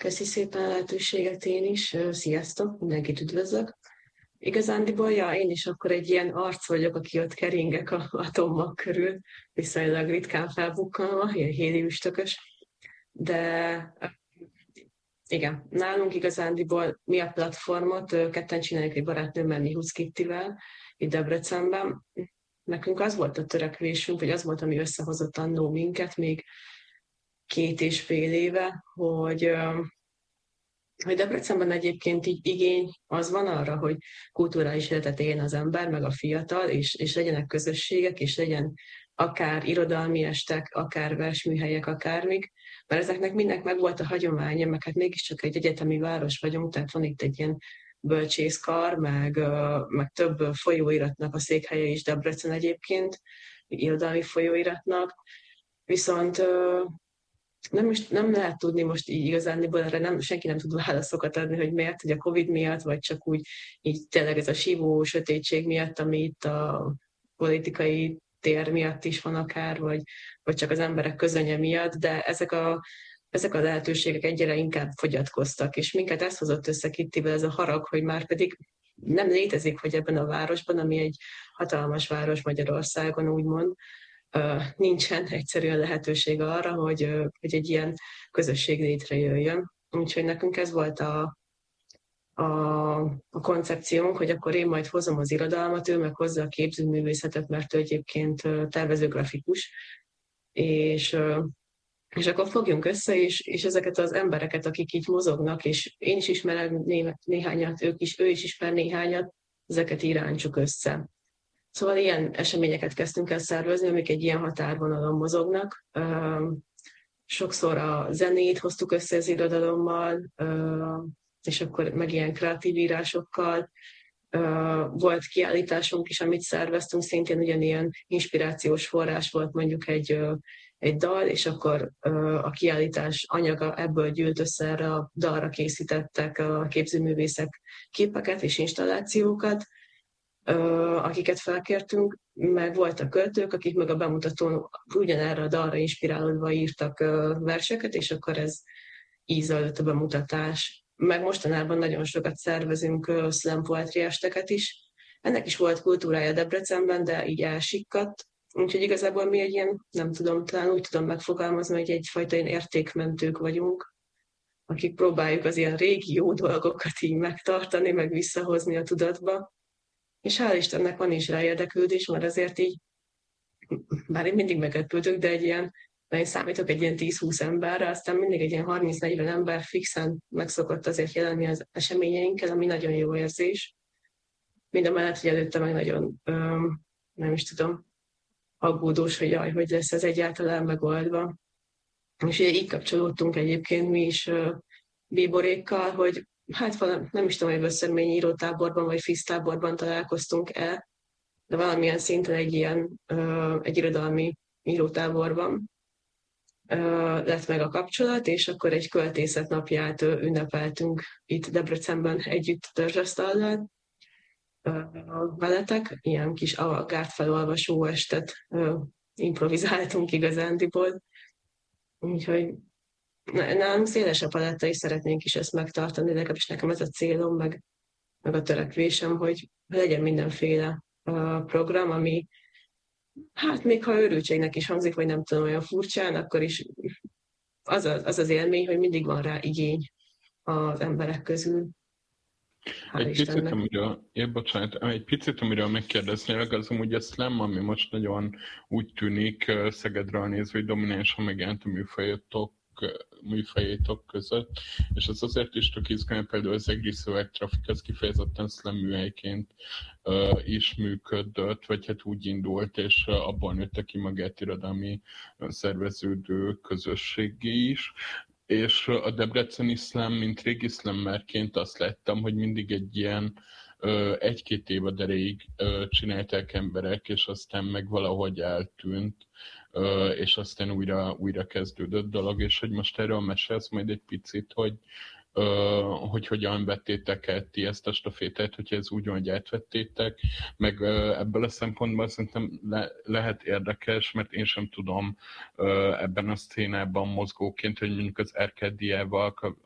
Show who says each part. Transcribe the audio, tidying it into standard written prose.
Speaker 1: Köszi szépen a lehetőséget én is. Sziasztok, mindenkit üdvözlök. Igazándiból, én is akkor egy ilyen arc vagyok, aki ott keringek a atommag körül, viszonylag ritkán felbukkanva, ilyen héliüstökös. De igen, nálunk igazándiból mi a platformot, ketten csináljuk egy barátnőmmel, Mihusz Kittivel, itt Debrecenben. Nekünk az volt a törekvésünk, vagy az volt, ami összehozott annó minket még 2,5 éve, hogy Debrecenben egyébként így igény az van arra, hogy kulturális életet éljen az ember, meg a fiatal, és legyenek közösségek, és legyen akár irodalmi estek, akár versműhelyek, akármik, mert ezeknek mindnek meg volt a hagyománya, meg hát mégiscsak egy egyetemi város vagyunk, tehát van itt egy ilyen bölcsészkar, meg több folyóiratnak a székhelye is Debrecen egyébként, irodalmi folyóiratnak, viszont nem lehet tudni most így igazándiból, erre senki nem tud válaszokat adni, hogy miért, hogy a Covid miatt, vagy csak úgy így tényleg ez a sívó sötétség miatt, ami itt a politikai tér miatt is van akár, vagy csak az emberek közönye miatt, de ezek a lehetőségek egyre inkább fogyatkoztak, és minket ezt hozott össze Kittivel ez a harag, hogy már pedig nem létezik, hogy ebben a városban, ami egy hatalmas város Magyarországon úgymond, nincsen egyszerűen lehetőség arra, hogy egy ilyen közösség létrejöjjön. Úgyhogy nekünk ez volt a koncepciónk, hogy akkor én majd hozom az irodalmat, ő meg hozza a képzőművészetet, mert ő egyébként tervező grafikus, és akkor fogjunk össze, és ezeket az embereket, akik így mozognak, és én is ismerem néhányat, ő is ismer néhányat, ezeket iráncsuk össze. Szóval ilyen eseményeket kezdtünk el szervezni, amik egy ilyen határvonalon mozognak. Sokszor a zenét hoztuk össze az irodalommal, és akkor meg ilyen kreatív írásokkal. Volt kiállításunk is, amit szerveztünk, szintén ugyanilyen inspirációs forrás volt mondjuk egy dal, és akkor a kiállítás anyaga ebből gyűlt össze, erre a dalra készítettek a képzőművészek képeket és installációkat, akiket felkértünk, meg voltak költők, akik meg a bemutatón ugyanerre a dalra inspirálódva írtak verseket, és akkor ez így zajlott a bemutatás. Meg mostanában nagyon sokat szervezünk slam poetry esteket is. Ennek is volt kultúrája Debrecenben, de így elsikkadt. Úgyhogy igazából mi egy ilyen, nem tudom, talán úgy tudom megfogalmazni, hogy egyfajta ilyen értékmentők vagyunk, akik próbáljuk az ilyen régi jó dolgokat így megtartani, meg visszahozni a tudatba. És hál' Istennek van is rá érdeklődés, mert azért így, bár én mindig meglepődök, de én számítok egy ilyen 10-20 emberre, aztán mindig egy ilyen 30-40 ember fixen megszokott azért jelenni az eseményeinkkel, ami nagyon jó érzés. Mindamellett, hogy előtte meg nagyon, nem is tudom, aggódós, hogy hogy lesz ez egyáltalán megoldva. És ugye így kapcsolódtunk egyébként mi is Bíborékkal, hogy nem is tudom, hogy Vöszörményi írótáborban vagy FIZ-táborban találkoztunk-e, de valamilyen szinten egy irodalmi írótáborban lett meg a kapcsolat, és akkor egy költészet napját ünnepeltünk itt Debrecenben együtt törzsasztallal veletek, ilyen kis avantgárd felolvasó estet improvizáltunk igazándiból. Úgyhogy nálunk szélesebb paletta is szeretnénk is ezt megtartani, legalábbis nekem ez a célom, meg a törekvésem, hogy legyen mindenféle program, ami még ha őrültségnek is hangzik, vagy nem tudom, olyan furcsán, akkor is az élmény, hogy mindig van rá igény az emberek közül.
Speaker 2: Egy picit, amiről megkérdeznélek, az amúgy a slam, ami most nagyon úgy tűnik Szegedről nézve, hogy dominánsan megjelent a műfajétok között, és az azért is tök izgalmas, például az EGRI Szövegtrafik az kifejezetten slam műhelyként is működött, vagy hát úgy indult, és abból nőtte ki magát irodalmi szerveződő közösségé is. És a debreceni slam, mint régi slammerként azt láttam, hogy mindig egy ilyen 1-2 évad erejéig csinálták emberek, és aztán meg valahogy eltűnt, és aztán újra kezdődött dolog, és hogy most erről mesélsz majd egy picit, hogy hogyan vettétek el ti ezt a stafétát, hogyha ez úgy van, hogy átvettétek, meg ebből a szempontból szerintem lehet érdekes, mert én sem tudom ebben a szcénában mozgóként, hogy mondjuk az Erkádiával